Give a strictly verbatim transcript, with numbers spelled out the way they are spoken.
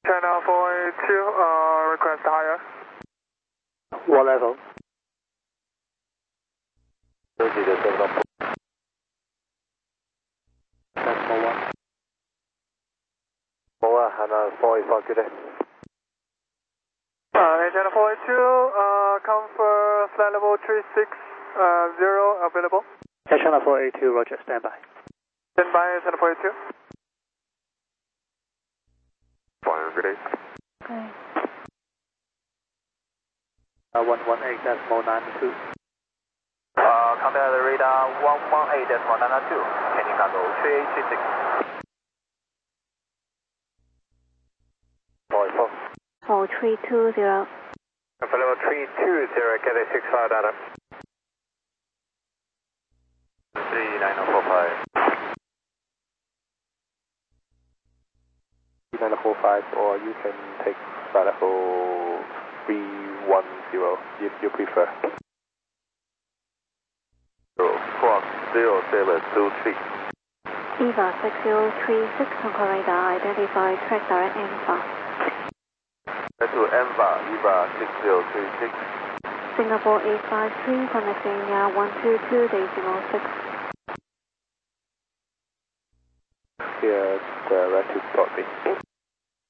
China four eight two, uh, request higher. One level. Decimal one. Moa, Hana four eight four, good day. Uh, China four eight two, uh, come for flight level three six zero available. China four eight two, roger, stand by. Stand by, China four eight two. Fire, good day. Okay. Uh, one one eight decimal nine two. Uh, contact the radar one one eight decimal nine two. Can you cargo three eight three six? four eight four. four three two zero. Level three two zero, get a six five data. three nine zero four five. three nine zero four five, or you can take flight level three one zero if you prefer. Fox zero seven two six. Eva six zero three six, Concord radar, identify track direct Enva. That's to Enva, Eva six zero three six. Singapore eight five three, connecting uh, one two two decimal six. Here, the right to Broadway.